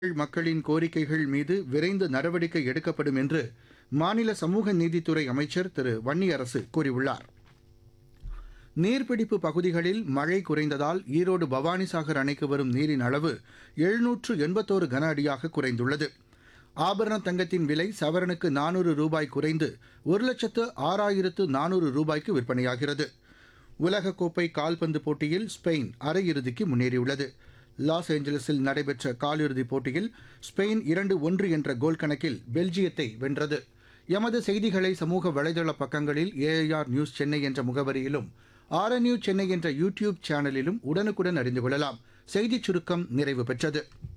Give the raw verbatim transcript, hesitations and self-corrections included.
மக்களின் கோரிக்கைகள் மீது விரைந்து நடவடிக்கை எடுக்கப்படும் என்று மாநில சமூக நீதித்துறை அமைச்சர் திரு வன்னியரசு கூறியுள்ளார். நீர்பிடிப்பு பகுதிகளில் மழை குறைந்ததால் ஈரோடு பவானிசாகர் அணைக்கு வரும் நீரின் அளவு எழுநூற்று எண்பத்தோரு கன அடியாக குறைந்துள்ளது. ஆபரண தங்கத்தின் விலை சவரனுக்கு நானூறு ரூபாய் குறைந்து ஒரு லட்சத்து ஆறாயிரத்து நானூறு ரூபாய்க்கு விற்பனையாகிறது. உலகக்கோப்பை கால்பந்து போட்டியில் ஸ்பெயின் அரையிறுதிக்கு முன்னேறியுள்ளது. லாஸ் ஏஞ்சல்ஸில் நடைபெற்ற காலிறுதிப் போட்டியில் ஸ்பெயின் இரண்டு ஒன்று என்ற கோல் கணக்கில் பெல்ஜியத்தை வென்றது. எமது செய்திகளை சமூக வலைதள பக்கங்களில் ஏஐஆர் நியூஸ் சென்னை என்ற முகவரியிலும் ஆர்என்யூ சென்னை என்ற யூடியூப் சேனலிலும் உடனுக்குடன் அறிந்து கொள்ளலாம். செய்திச் சுருக்கம் நிறைவு பெற்றது.